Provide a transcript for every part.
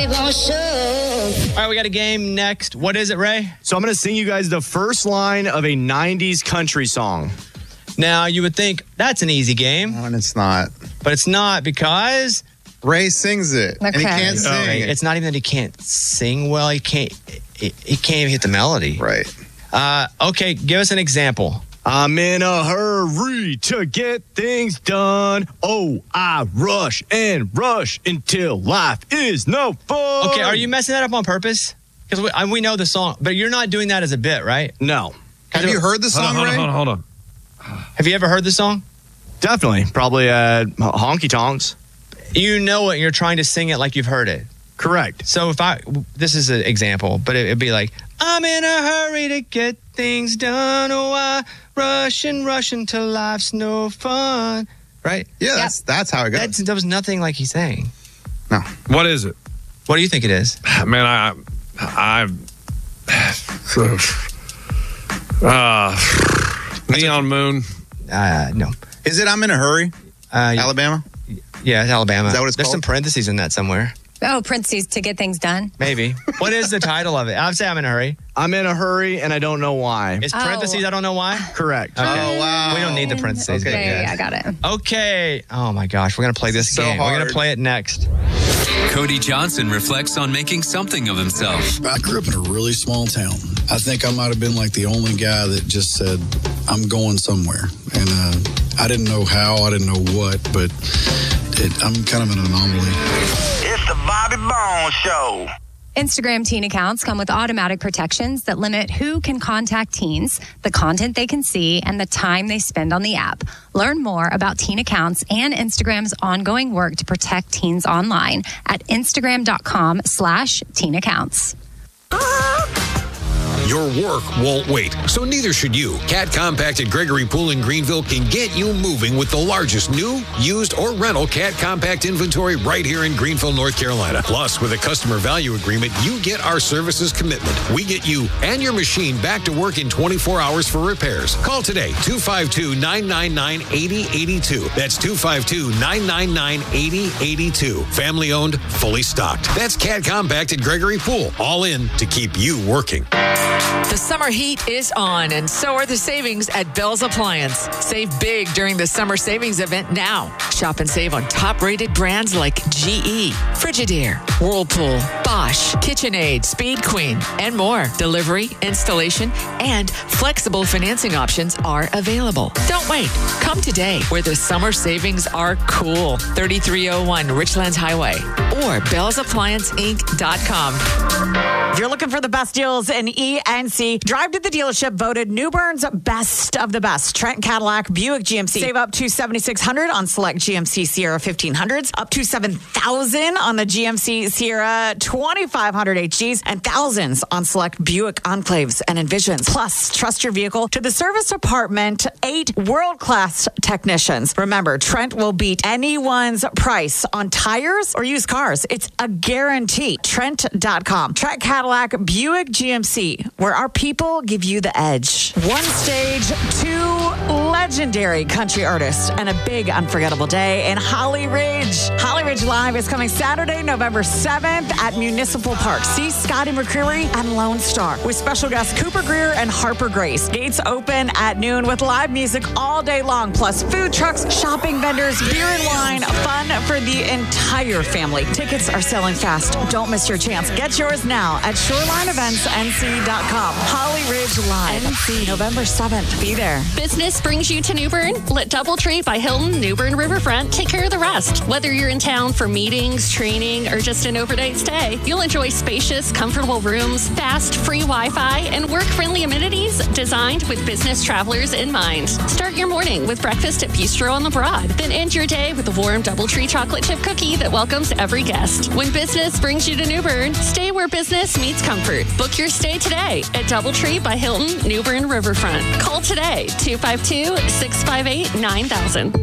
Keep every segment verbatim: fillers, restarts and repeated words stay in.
we gonna show? All right, we got a game next. What is it, Ray? So I'm going to sing you guys the first line of a nineties country song. Now, you would think that's an easy game. And it's not. But it's not because... Ray sings it, okay. and he can't sing okay. it. It's not even that he can't sing well. He can't, he, he can't even hit the melody. Right. Uh, okay, give us an example. I'm in a hurry to get things done. Oh, I rush and rush until life is no fun. Okay, are you messing that up on purpose? Because we, we know the song, but you're not doing that as a bit, right? No. Have you heard the song, hold on, Ray? Hold on, hold on, hold on. Have you ever heard the song? Definitely. Probably at Honky Tonks. You know it, you're trying to sing it like you've heard it. Correct. So if I, this is an example, but it, it'd be like, I'm in a hurry to get things done. Oh, I rush and rush until life's no fun. Right? Yeah, that's, yep. that's how it goes. That's, there was nothing like he's saying. No. What is it? What do you think it is? Man, I, I, uh, Neon Moon. Uh, no. Is it I'm in a Hurry? Uh, Alabama? Yeah, it's Alabama. Is that what it's There's called? some parentheses in that somewhere. Oh, parentheses to get things done. Maybe. What is the title of it? I'd say I'm in a hurry. I'm in a hurry, and I don't know why. It's parentheses, oh. I don't know why? Correct. Okay. Oh, wow. We don't need the parentheses. Okay, yeah, yeah, I got it. Okay. Oh, my gosh. We're going to play this So game. hard. We're going to play it next. Cody Johnson reflects on making something of himself. I grew up in a really small town. I think I might have been like the only guy that just said, I'm going somewhere. And uh, I didn't know how, I didn't know what, but it, I'm kind of an anomaly. It's the Bobby Bones Show. Instagram teen accounts come with automatic protections that limit who can contact teens, the content they can see, and the time they spend on the app. Learn more about teen accounts and Instagram's ongoing work to protect teens online at Instagram.com slash teen accounts. Your work won't wait, so neither should you. Cat Compact at Gregory Pool in Greenville can get you moving with the largest new, used, or rental Cat Compact inventory right here in Greenville, North Carolina. Plus, with a customer value agreement, you get our services commitment. We get you and your machine back to work in twenty-four hours for repairs. Call today, two five two, nine nine nine, eight zero eight two. That's two five two, nine nine nine, eight zero eight two. Family owned, fully stocked. That's Cat Compact at Gregory Pool. All in to keep you working. The summer heat is on, and so are the savings at Bell's Appliance. Save big during the summer savings event now. Shop and save on top-rated brands like G E, Frigidaire, Whirlpool, Bosch, KitchenAid, Speed Queen, and more. Delivery, installation, and flexible financing options are available. Don't wait. Come today, where the summer savings are cool. thirty-three oh one Richlands Highway or bells appliance inc dot com. If you're looking for the best deals in E and C, drive to the dealership voted New Bern's best of the best. Trent Cadillac, Buick G M C. Save up to seven thousand six hundred dollars on select G M C Sierra fifteen hundreds, up to seven thousand dollars on the G M C Sierra twenty-five hundred H Gs, and thousands on select Buick Enclaves and Envisions. Plus, trust your vehicle to the service department, eight world-class technicians. Remember, Trent will beat anyone's price on tires or used cars. It's a guarantee. Trent dot com. Trent Cadillac, Buick G M C, where our people give you the edge. One stage, two legendary country artists, and a big unforgettable day in Holly Ridge. Holly Ridge Live is coming Saturday, November seventh at Municipal Park. See Scotty McCreery and Lone Star with special guests Cooper Greer and Harper Grace. Gates open at noon with live music all day long, plus food trucks, shopping vendors, beer and wine, fun for the entire family. Tickets are selling fast. Don't miss your chance. Get yours now at shoreline events n c dot com. Holly Ridge Live, N C, November seventh. Be there. Business brings you to New Bern? Let Doubletree by Hilton New Bern Riverfront take care of the rest. Whether you're in town for meetings, training, or just an overnight stay, you'll enjoy spacious, comfortable rooms, fast, free Wi-Fi, and work-friendly amenities designed with business travelers in mind. Start your morning with breakfast at Bistro on the Broad, then end your day with a warm Doubletree chocolate chip cookie that welcomes every guest. When business brings you to New Bern, stay where business meets comfort. Book your stay today at Doubletree by Hilton New Bern Riverfront. Call today, two five two, six five eight, nine thousand.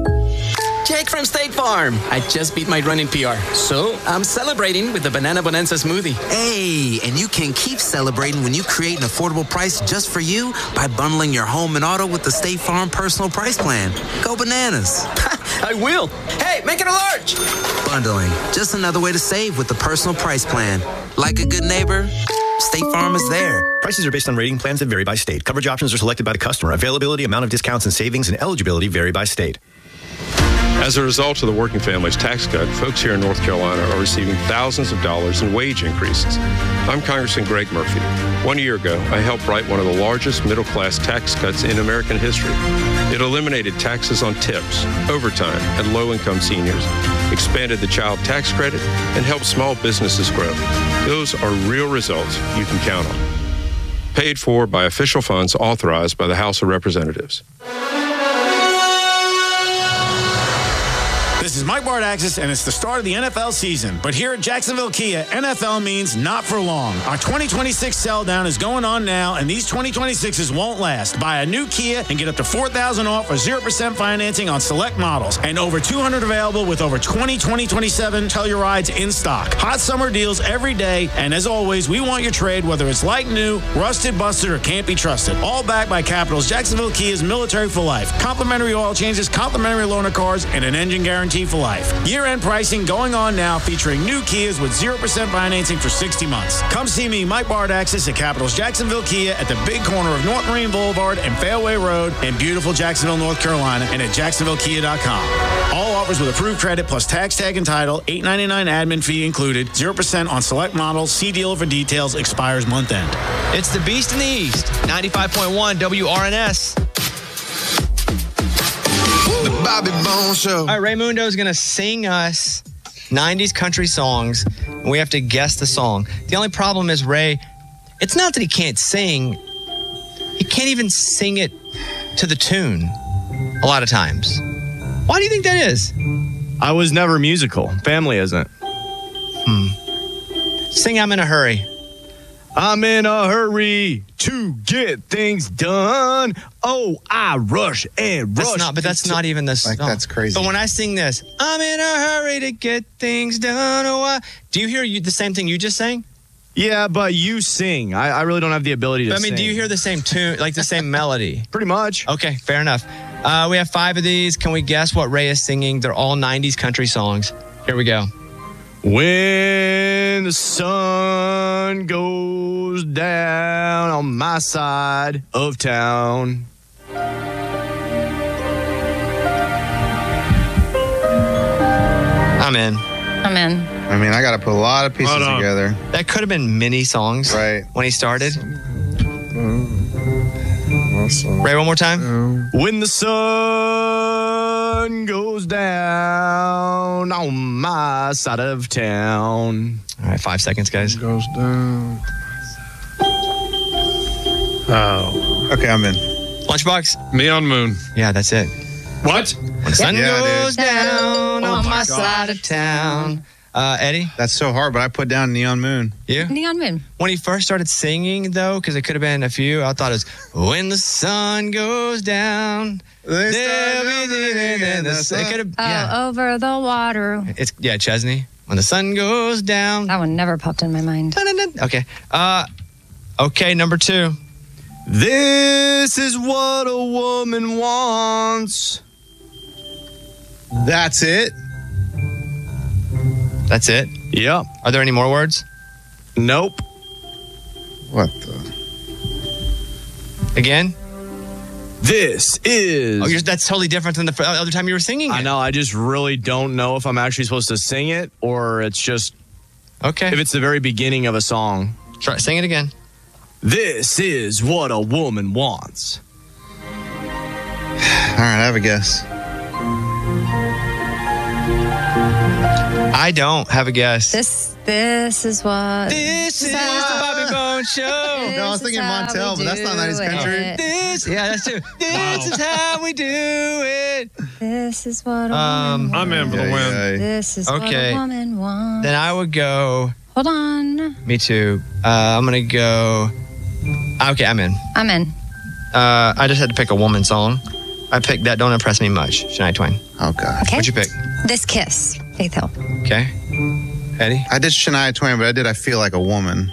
Jake from State Farm. I just beat my running P R, so I'm celebrating with the Banana Bonanza smoothie. Hey, and you can keep celebrating when you create an affordable price just for you by bundling your home and auto with the State Farm Personal Price Plan. Go bananas. I will. Hey, make it a large. Bundling, just another way to save with the personal price plan. Like a good neighbor, State Farm is there. Prices are based on rating plans that vary by state. Coverage options are selected by the customer. Availability, amount of discounts and savings, and eligibility vary by state. As a result of the Working Families Tax Cut, folks here in North Carolina are receiving thousands of dollars in wage increases. I'm Congressman Greg Murphy. One year ago, I helped write one of the largest middle-class tax cuts in American history. It eliminated taxes on tips, overtime, and low-income seniors, expanded the child tax credit, and helped small businesses grow. Those are real results you can count on. Paid for by official funds authorized by the House of Representatives. This is Mike Bardaxis, and it's the start of the N F L season. But here at Jacksonville Kia, N F L means not for long. Our twenty twenty-six sell down is going on now, and these twenty twenty-sixes won't last. Buy a new Kia and get up to four thousand dollars off or zero percent financing on select models. And over two hundred available with over twenty twenty twenty-seven Tellurides in stock. Hot summer deals every day, and as always, we want your trade, whether it's like new, rusted, busted, or can't be trusted. All backed by Capital's Jacksonville Kia's Military for Life. Complimentary oil changes, complimentary loaner cars, and an engine guarantee for life. Year-end pricing going on now, featuring new Kias with zero percent financing for sixty months. Come see me, Mike Bardaxis, at Capital's Jacksonville Kia at the big corner of North Marine Boulevard and Fairway Road in beautiful Jacksonville, North Carolina, and at jacksonville kia dot com. All offers with approved credit plus tax tag and title, eight ninety-nine admin fee included, zero percent on select models. See dealer for details. Expires month end. It's the Beast in the East, ninety-five point one W R N S. The Bobby Bones Show. All right, Raymundo is going to sing us nineties country songs, and we have to guess the song. The only problem is, Ray, it's not that he can't sing. He can't even sing it to the tune a lot of times. Why do you think that is? I was never musical. Family isn't. Hmm. Sing I'm in a Hurry. I'm in a hurry to get things done. Oh, I rush and rush. That's not, but that's not even the song. Like, that's crazy. But when I sing this, I'm in a hurry to get things done. Oh, I, do you hear you, the same thing you just sang? Yeah, but you sing. I, I really don't have the ability to I mean, sing. do you hear the same tune, like the same melody? Pretty much. Okay, fair enough. Uh, we have five of these. Can we guess what Ray is singing? They're all nineties country songs. Here we go. When the sun goes down on my side of town. I'm in. I'm in. I mean, I got to put a lot of pieces together. That could have been mini songs, right? When he started. Ray, one more time. When the sun goes down on my side of town. All right, five seconds, guys. Goes down. Oh. Okay, I'm in. Lunchbox? Neon Moon. Yeah, that's it. What? When the sun Yeah, goes dude. down Oh on my my God. side of town. Uh, Eddie? That's so hard, but I put down Neon Moon. You? Neon Moon. When he first started singing, though, because it could have been a few, I thought it was, when the sun goes down. They there start we did it, and the sun- It could have, Oh, yeah. over the water. It's, yeah, Chesney. When the sun goes down. That one never popped in my mind. Okay. Uh, okay, number two. This is what a woman wants. That's it? That's it? Yep. Are there any more words? Nope. What the? Again? This is. Oh, you're, that's totally different than the fir- other time you were singing it. I know. I just really don't know if I'm actually supposed to sing it or it's just. Okay. If it's the very beginning of a song. Try, sing it again. This is what a woman wants. All right, I have a guess. I don't have a guess. This this is what. This is the Bobby Bones Show. No, I was thinking Montel, but that's not nineties country. This, yeah, that's true. This is how we do it. This is what a Um, woman I'm in for the Yeah, win. yeah, yeah. This is Okay. what a woman wants. Then I would go. Hold on. Me too. Uh, I'm gonna go. Okay, I'm in. I'm in. Uh, I just had to pick a woman song. I picked That Don't Impress Me Much, Shania Twain. Oh, God. Okay. What'd you pick? This Kiss, Faith Hill. Okay. Eddie? I did Shania Twain, but I did I Feel Like a Woman.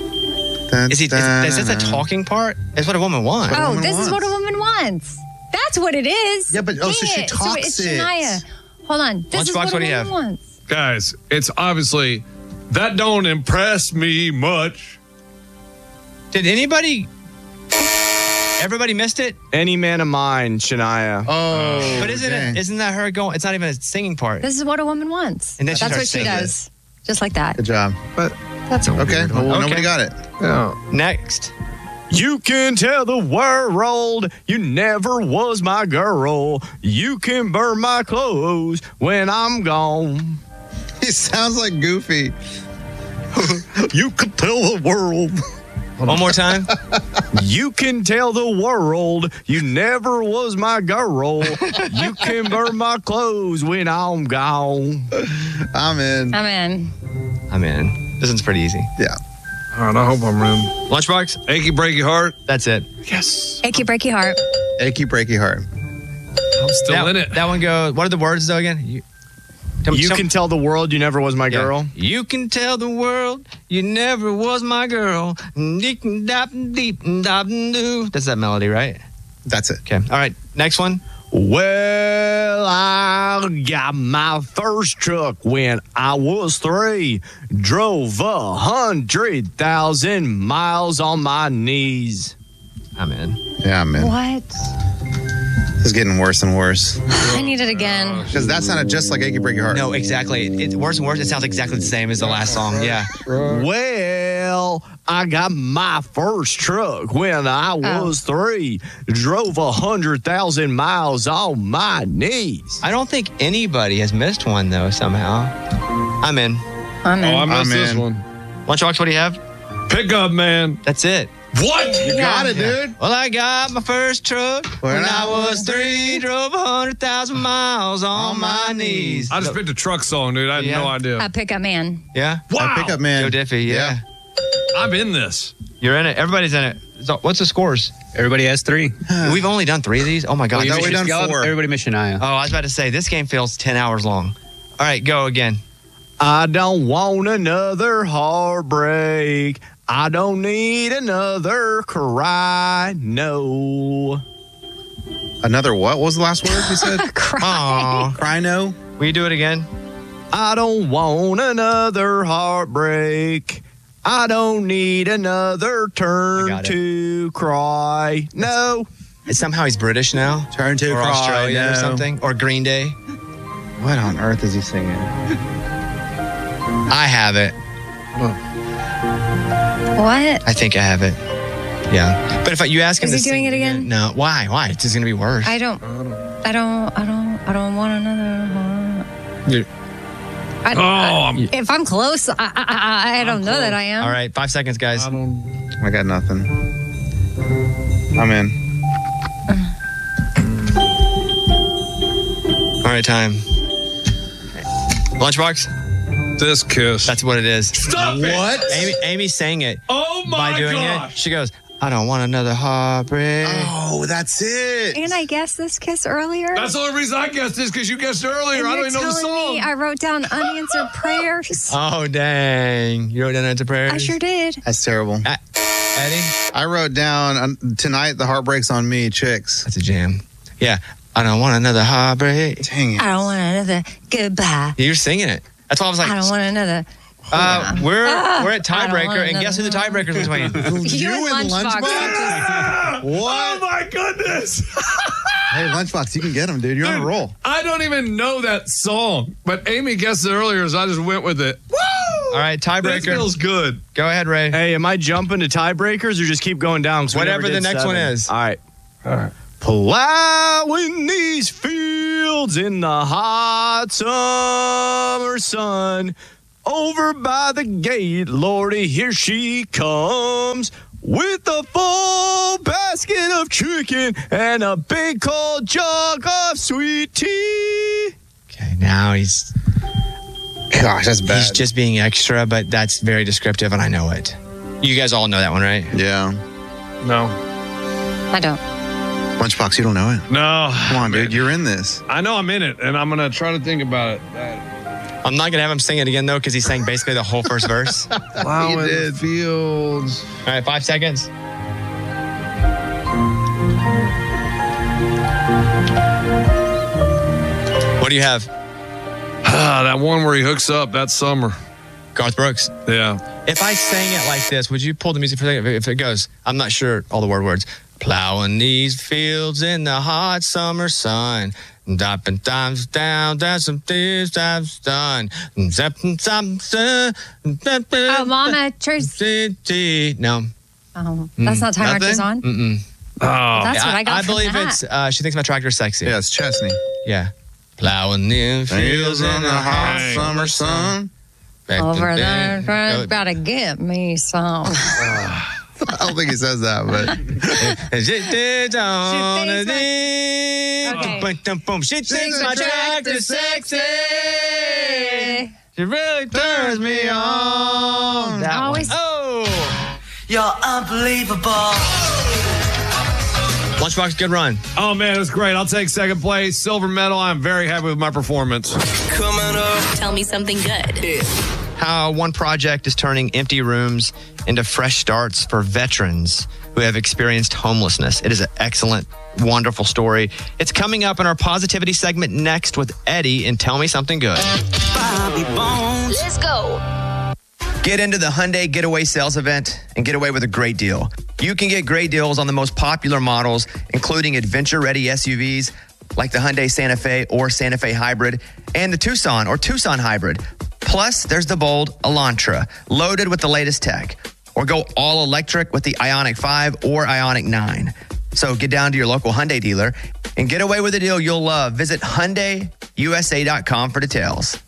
Is he? Is, is this a talking part? It's what a woman wants. Oh, woman this is what a wants. woman wants. That's That's what it is. Yeah, but oh, so Dang she it. talks so it's it. Shania. Hold on. This is Lunchbox, what, what do a you woman have? wants. Guys, it's obviously, that don't impress me much. Did anybody? Everybody missed it. Any Man of Mine, Shania. Oh, But isn't dang. it? Isn't that her going? It's not even a singing part. This is what a woman wants. And then she That's what starts she singing. does. Just like that. Good job. But That's a Okay, weird well, one. nobody Okay. got it. yeah. Next. You can tell the world you never was my girl. You can burn my clothes when I'm gone. He sounds like Goofy. You can tell the world. One more time. You can tell the world you never was my girl. You can burn my clothes when I'm gone. I'm in. I'm in. I'm in. This one's pretty easy. Yeah. All right, I hope I'm in. Lunchbox. Achy breaky heart. That's it. Yes. Achy breaky heart. Achy breaky heart. I'm still that, in it. That one goes. What are the words though again? You, tell me- You tell- can tell the world you never was my Yeah. girl. You can tell the world you never was my girl. That's that melody, right? That's it. Okay. All right. Next one. Well, I got my first truck when I was three. Drove a hundred thousand miles on my knees. I'm in. Yeah, I'm in. What? It's getting worse and worse. I need it again. Because that sounded just like Achy breaky heart. No, exactly. It's worse and worse. It sounds exactly the same as the last song. Yeah. Well, I got my first truck when I was three. Drove a hundred thousand miles on my knees. I don't think anybody has missed one though. Somehow. I'm in. I'm in. Oh, I missed I'm this in. one. Lunchbox. What do you have? Pickup man. That's it. What? You got it, Yeah. dude. Well, I got my first truck when, I was three. Drove a hundred thousand miles on my knees. I just picked a truck song, dude. I had Yeah. no idea. A pickup man. Yeah. Wow. Pickup man. Joe Diffie. Yeah. I'm in this. You're in it. Everybody's in it. So what's the scores? Everybody has three. We've only done three of these. Oh my god. I thought we done four. Everybody miss Shania. Oh, I was about to say this game feels ten hours long. All right, go again. I don't want another heartbreak. I don't need another cry. No. Another what? What was the last word you said? Aw. Cry no? Will you do it again? I don't want another heartbreak. I don't need another I turn got it. to cry. No. Somehow he's British now. Turn to Or cry. Australian no. or something. Or Green Day. What on earth is he singing? I have it. What? I think I have it. Yeah. But if I, you ask him Is to he doing sing it again? No. Why? Why? It's just going to be worse. I don't. I don't. I don't. I don't want another. You- I, Oh, I- I'm- if I'm close, I, I, I, I don't know that I am. All right. Five seconds, guys. I don't. I got nothing. I'm in. All right, time. Lunchbox? This kiss. That's what it is. Stop it. What? Amy, Amy sang it. Oh my by doing gosh. it. She goes, I don't want another heartbreak. Oh, that's it. And I guessed this kiss earlier. That's the only reason I guessed this because you guessed earlier. And I you're don't even know the telling song. me I wrote down unanswered prayers. Oh, dang. You wrote down into prayers? I sure did. That's terrible. Uh, Eddie? I wrote down um, tonight the heartbreak's on me, chicks. That's a jam. Yeah. I don't want another heartbreak. Dang it. I don't want another goodbye. You're singing it. That's why I was like, I don't want another. uh, we're Ah, we're at I don't want tiebreaker, and guess who the another- tiebreaker's between? You, and Lunchbox. What? Oh my goodness. Hey, Lunchbox, you can get him, dude. You're on a roll. I don't even know that song, but Amy guessed it earlier, so I just went with it. Woo! All right, This tiebreaker. feels good. Go ahead, Ray. Hey, am I jumping to tiebreakers or just keep going down? 'Cause we Whatever never the did next seven. one is. All right. All right. Plowing these fields in the hot summer sun. Over by the gate, Lordy, here she comes. With a full basket of chicken and a big cold jug of sweet tea. Okay, now he's Gosh, that's bad. he's just being extra, but that's very descriptive, and I know it. You guys all know that one, right? Yeah. No. I don't. Lunchbox, you don't know it. No. Come on, dude. You're in this. I know I'm in it, and I'm going to try to think about it. I'm not gonna have him sing it again though, because he sang basically the whole first verse. All Plowing He did. fields. right, five seconds. What do you have? Ah, that one where he hooks up. That's Summer. Garth Brooks. Yeah. If I sang it like this, would you pull the music for that? If it goes, I'm not sure all the word words. Plowing these fields in the hot summer sun. Dropping times down, down some things I've done. Oh, Mama Tracy. No. Oh, that's not Time Marches On? Mm-mm. Oh. That's what I got I from believe that. it's, uh, she thinks my tractor's sexy. Yeah, it's Chesney. Yeah. Plowing the fields in the hot summer sun. Over there, gotta get me some. I don't think he says that, but. She thinks my tractor's sexy. She really turns me on. That Always. one. Oh. You're unbelievable. Lunchbox, good run. Oh, man, it was great. I'll take second place. Silver medal. I'm very happy with my performance. Coming up. Tell me something good. How one project is turning empty rooms into fresh starts for veterans who have experienced homelessness. It is an excellent, wonderful story. It's coming up in our positivity segment next with Eddie and Tell Me Something Good. Bobby Bones. Let's go. Get into the Hyundai Getaway Sales Event and get away with a great deal. You can get great deals on the most popular models, including adventure-ready S U Vs like the Hyundai Santa Fe or Santa Fe Hybrid and the Tucson or Tucson Hybrid. Plus, there's the bold Elantra, loaded with the latest tech. Or go all electric with the Ioniq five or Ioniq nine. So get down to your local Hyundai dealer and get away with a deal you'll love. Visit Hyundai U S A dot com for details.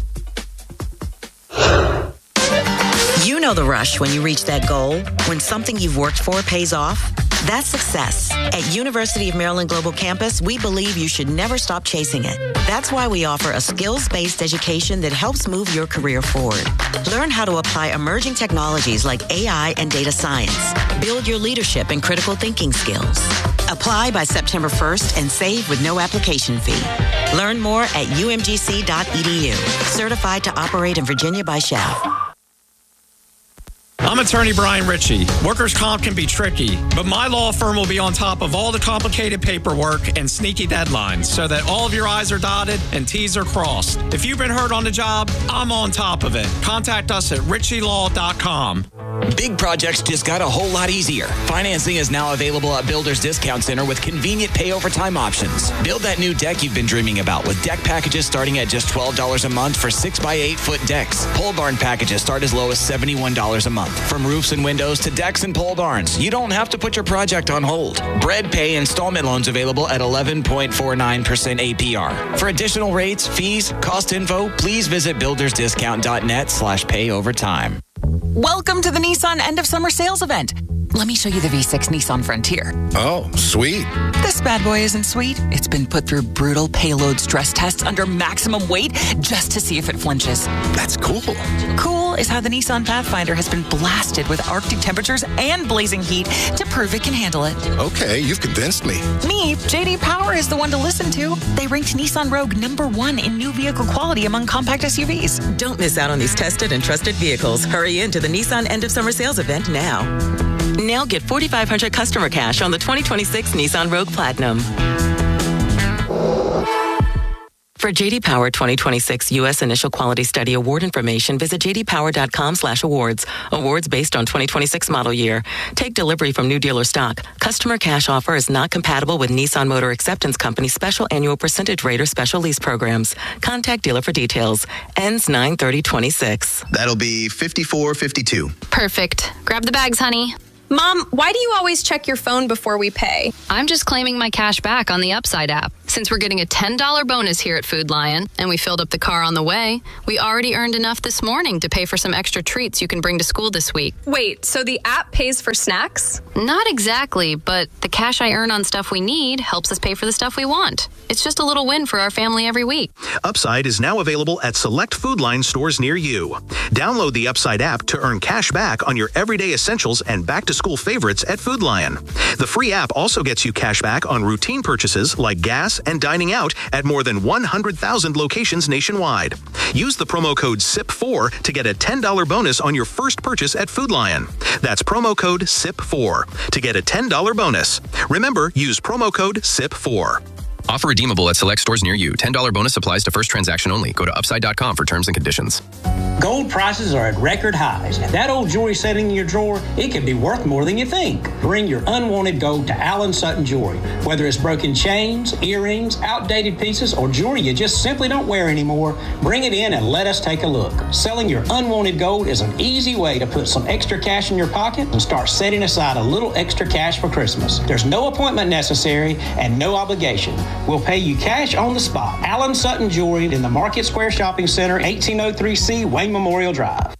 You know the rush when you reach that goal, when something you've worked for pays off. That's success. At University of Maryland Global Campus, we believe you should never stop chasing it. That's why we offer a skills-based education that helps move your career forward. Learn how to apply emerging technologies like A I and data science. Build your leadership and critical thinking skills. Apply by September first and save with no application fee. Learn more at U M G C dot E D U. Certified to operate in Virginia by S H A V. I'm attorney Brian Ritchie. Workers' comp can be tricky, but my law firm will be on top of all the complicated paperwork and sneaky deadlines so that all of your I's are dotted and T's are crossed. If you've been hurt on the job, I'm on top of it. Contact us at ritchie law dot com. Big projects just got a whole lot easier. Financing is now available at Builders Discount Center with convenient pay over time options. Build that new deck you've been dreaming about with deck packages starting at just twelve dollars a month for six by eight foot decks. Pole barn packages start as low as seventy-one dollars a month. From roofs and windows to decks and pole barns, you don't have to put your project on hold. Bread Pay installment loans available at eleven point four nine percent A P R. For additional rates, fees, cost info, please visit builders discount dot net slash pay over time. Welcome to the Nissan end of summer sales event. Let me show you the V six Nissan Frontier. Oh, sweet. This bad boy isn't sweet. It's been put through brutal payload stress tests under maximum weight just to see if it flinches. That's cool. Cool is how the Nissan Pathfinder has been blasted with Arctic temperatures and blazing heat to prove it can handle it. Okay, you've convinced me. Me, J D Power is the one to listen to. They ranked Nissan Rogue number one in new vehicle quality among compact S U Vs. Don't miss out on these tested and trusted vehicles. Hurry into the Nissan end of summer sales event now. Now get forty-five hundred dollars customer cash on the twenty twenty-six Nissan Rogue Platinum. For J D Power twenty twenty-six U S Initial Quality Study Award information, visit j d power dot com slash awards. Awards based on twenty twenty-six model year. Take delivery from new dealer stock. Customer cash offer is not compatible with Nissan Motor Acceptance Company special annual percentage rate or special lease programs. Contact dealer for details. Ends nine thirty twenty-six. That'll be fifty-four fifty-two. Perfect. Grab the bags, honey. Mom, why do you always check your phone before we pay? I'm just claiming my cash back on the Upside app. Since we're getting a ten dollars bonus here at Food Lion, and we filled up the car on the way, we already earned enough this morning to pay for some extra treats you can bring to school this week. Wait, so the app pays for snacks? Not exactly, but the cash I earn on stuff we need helps us pay for the stuff we want. It's just a little win for our family every week. Upside is now available at select Food Lion stores near you. Download the Upside app to earn cash back on your everyday essentials and back-to-school favorites at Food Lion. The free app also gets you cash back on routine purchases like gas and dining out at more than one hundred thousand locations nationwide. Use the promo code S I P four to get a ten dollars bonus on your first purchase at Food Lion. That's promo code S I P four to get a ten dollars bonus. Remember, use promo code S I P four. Offer redeemable at select stores near you. ten dollars bonus applies to first transaction only. Go to upside dot com for terms and conditions. Gold prices are at record highs, and that old jewelry sitting in your drawer, it could be worth more than you think. Bring your unwanted gold to Allen Sutton Jewelry. Whether it's broken chains, earrings, outdated pieces, or jewelry you just simply don't wear anymore, bring it in and let us take a look. Selling your unwanted gold is an easy way to put some extra cash in your pocket and start setting aside a little extra cash for Christmas. There's no appointment necessary and no obligation. We'll pay you cash on the spot. Allen Sutton Jewelry in the Market Square Shopping Center, eighteen oh three C, Wayne Memorial Drive.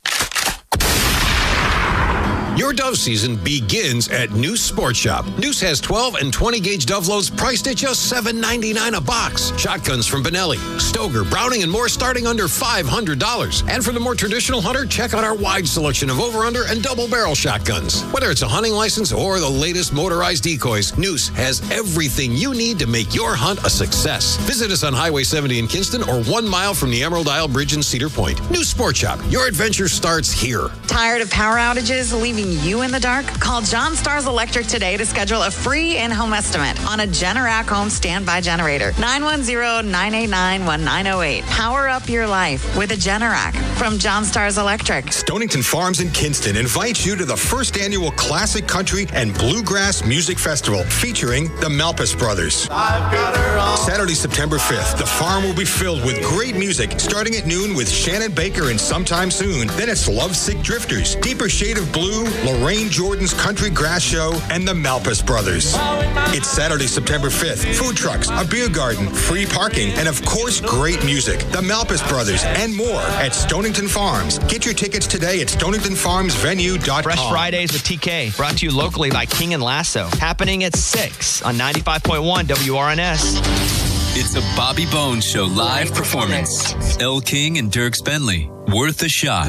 Your dove season begins at Noose Sports Shop. Noose has twelve and twenty gauge dove loads priced at just seven ninety-nine a box. Shotguns from Benelli, Stoger, Browning, and more starting under five hundred dollars. And for the more traditional hunter, check out our wide selection of over-under and double-barrel shotguns. Whether it's a hunting license or the latest motorized decoys, Noose has everything you need to make your hunt a success. Visit us on Highway seventy in Kinston or one mile from the Emerald Isle Bridge in Cedar Point. Noose Sports Shop. Your adventure starts here. Tired of power outages leaving you in the dark? Call John Stars Electric today to schedule a free in-home estimate on a Generac home standby generator. nine one zero, nine eight nine, one nine zero eight. Power up your life with a Generac from John Stars Electric. Stonington Farms in Kinston invites you to the first annual Classic Country and Bluegrass Music Festival featuring the Malpas Brothers. Saturday, September fifth, the farm will be filled with great music starting at noon with Shannon Baker and Sometime Soon. Then it's Lovesick Drifters, Deeper Shade of Blue, Lorraine Jordan's Country Grass Show, and the Malpas Brothers. It's Saturday, September fifth. Food trucks, a beer garden, free parking, and of course, great music. The Malpas Brothers and more at Stonington Farms. Get your tickets today at stonington farms venue dot com. Fresh Fridays with T K, brought to you locally by King and Lasso. Happening at six on ninety-five point one W R N S. It's a Bobby Bones Show live performance. Elle King and Dierks Bentley. Worth a shot.